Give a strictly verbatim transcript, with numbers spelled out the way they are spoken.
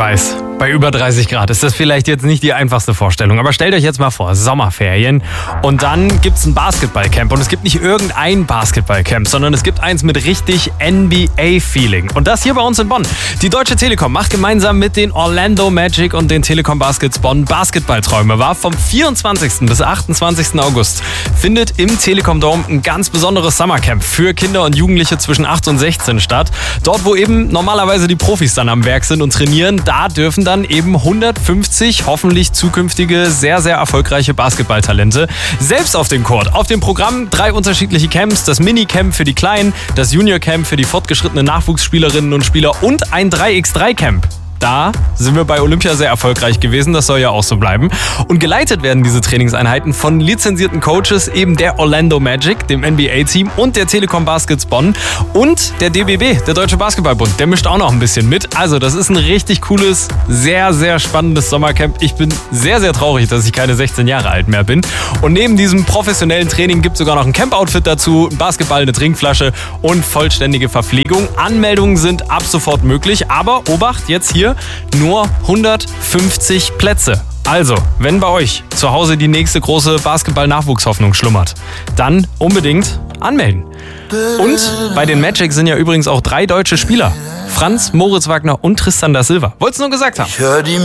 weiß, bei über dreißig Grad ist das vielleicht jetzt nicht die einfachste Vorstellung. Aber stellt euch jetzt mal vor, Sommerferien und dann gibt's ein Basketballcamp. Und es gibt nicht irgendein Basketballcamp, sondern es gibt eins mit richtig N B A-Feeling. Und das hier bei uns in Bonn. Die Deutsche Telekom macht gemeinsam mit den Orlando Magic und den Telekom Baskets Bonn Basketballträume wahr. Vom vierundzwanzigsten bis achtundzwanzigsten August findet im Telekom Dome ein ganz besonderes Summercamp für Kinder und Jugendliche zwischen acht und sechzehn statt. Dort, wo eben normalerweise die Profis dann am Werk sind und trainieren, da dürfen dann eben hundertfünfzig hoffentlich zukünftige, sehr, sehr erfolgreiche Basketballtalente selbst auf den Court. Auf dem Programm drei unterschiedliche Camps, das Minicamp für die Kleinen, das Junior-Camp für die fortgeschrittenen Nachwuchsspielerinnen und Spieler und ein drei gegen drei Camp. Da sind wir bei Olympia sehr erfolgreich gewesen, das soll ja auch so bleiben. Und geleitet werden diese Trainingseinheiten von lizenzierten Coaches, eben der Orlando Magic, dem N B A-Team und der Telekom Baskets Bonn und der D B B, der Deutsche Basketballbund, der mischt auch noch ein bisschen mit. Also das ist ein richtig cooles, sehr, sehr spannendes Sommercamp. Ich bin sehr, sehr traurig, dass ich keine sechzehn Jahre alt mehr bin. Und neben diesem professionellen Training gibt es sogar noch ein Camp-Outfit dazu, ein Basketball, eine Trinkflasche und vollständige Verpflegung. Anmeldungen sind ab sofort möglich, aber Obacht, jetzt hier nur hundertfünfzig Plätze. Also, wenn bei euch zu Hause die nächste große Basketball-Nachwuchshoffnung schlummert, dann unbedingt anmelden. Und bei den Magic sind ja übrigens auch drei deutsche Spieler. Franz, Moritz Wagner und Tristan da Silva. Wollt's nur gesagt haben.